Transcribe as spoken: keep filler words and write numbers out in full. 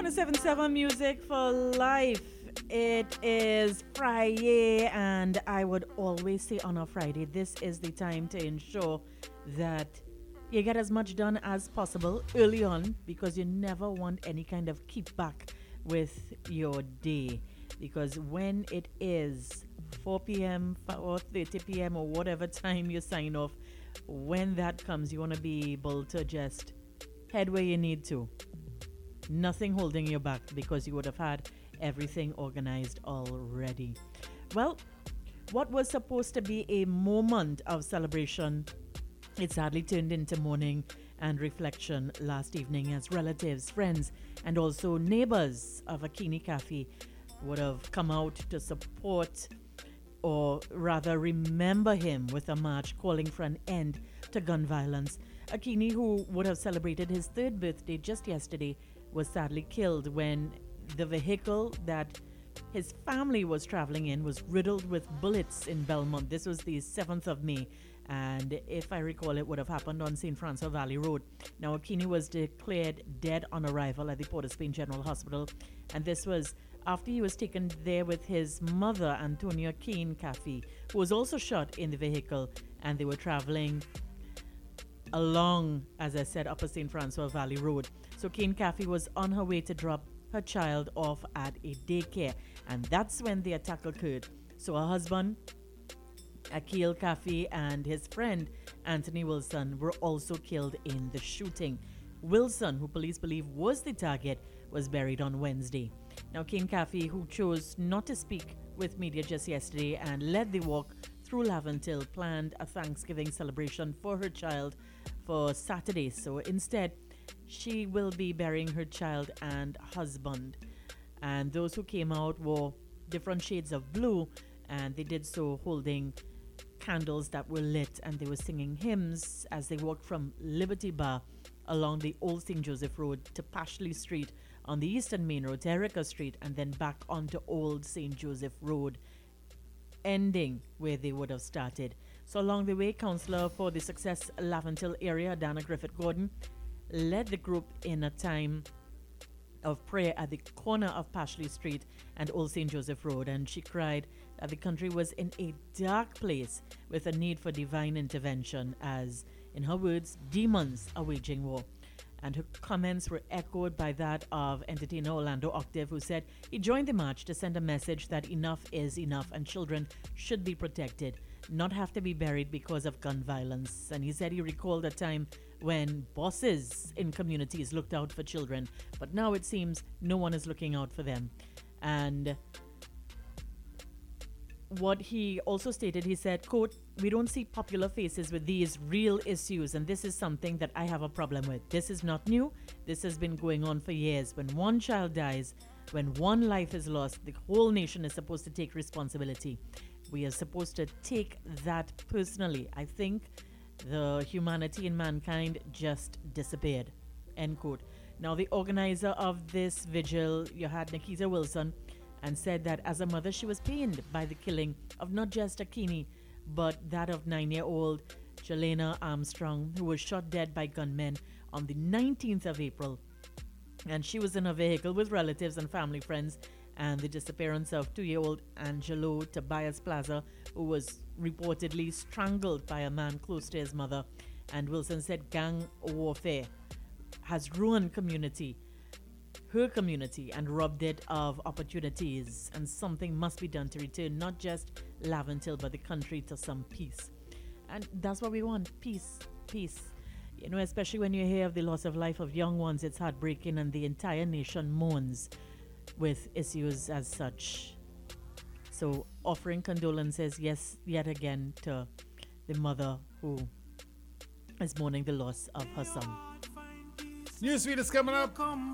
seven seven Music for Life. It is Friday, and I would always say on a Friday, this is the time to ensure that you get as much done as possible early on, because you never want any kind of keep back with your day. Because when it is four p.m. or thirty p.m. or whatever time you sign off, when that comes, you want to be able to just head where you need to. Nothing holding you back, because you would have had everything organized already. Well, what was supposed to be a moment of celebration, it sadly turned into mourning and reflection last evening, as relatives, friends, and also neighbors of Akini Cafe would have come out to support, or rather remember him, with a march calling for an end to gun violence. Akini, who would have celebrated his third birthday just yesterday, was sadly killed when the vehicle that his family was traveling in was riddled with bullets in Belmont. This was the seventh of May, and if I recall, it would have happened on Saint Francois Valley Road. Now, Akini was declared dead on arrival at the Port of Spain General Hospital, and this was after he was taken there with his mother, Antonia Kane Cafe, who was also shot in the vehicle, and they were traveling along, as I said, Upper Saint Francois Valley Road. So Kane Cafe was on her way to drop her child off at a daycare, and that's when the attack occurred. So her husband, Akil Cafe, and his friend, Anthony Wilson, were also killed in the shooting. Wilson, who police believe was the target, was buried on Wednesday. Now, Kane Cafe, who chose not to speak with media just yesterday and led the walk through Laventille, planned a Thanksgiving celebration for her child for Saturday. So instead, she will be burying her child and husband. And those who came out wore different shades of blue, and they did so holding candles that were lit, and they were singing hymns as they walked from Liberty Bar along the Old Saint Joseph Road to Pashley Street on the Eastern Main Road to Erica Street, and then back onto Old Saint Joseph Road, ending where they would have started. So along the way, Councillor for the Success Laventille area, Dana Griffith Gordon, led the group in a time of prayer at the corner of Pashley Street and Old Saint Joseph Road, and she cried that the country was in a dark place with a need for divine intervention, as, in her words, demons are waging war. And her comments were echoed by that of entertainer Orlando Octave, who said he joined the march to send a message that enough is enough and children should be protected, not have to be buried because of gun violence. And he said he recalled a time when bosses in communities looked out for children, but now it seems no one is looking out for them. And what he also stated, he said, quote, "We don't see popular faces with these real issues, and this is something that I have a problem with. This is not new. This has been going on for years. When one child dies, when one life is lost, the whole nation is supposed to take responsibility. We are supposed to take that personally. I think the humanity in mankind just disappeared," end quote. Now, the organizer of this vigil, you had Nikita Wilson, and said that as a mother, she was pained by the killing of not just Akini, but that of nine-year-old Jelena Armstrong, who was shot dead by gunmen on the nineteenth of April. And she was in a vehicle with relatives and family friends, and the disappearance of two-year-old Angelo Tobias Plaza, who was reportedly strangled by a man close to his mother. And Wilson said gang warfare has ruined community, her community, and robbed it of opportunities, and something must be done to return not just Laventille but the country to some peace. And that's what we want, peace, peace. You know, especially when you hear of the loss of life of young ones, it's heartbreaking, and the entire nation mourns with issues as such. So offering condolences, yes, yet again, to the mother who is mourning the loss of her son. Newsfeed is coming up.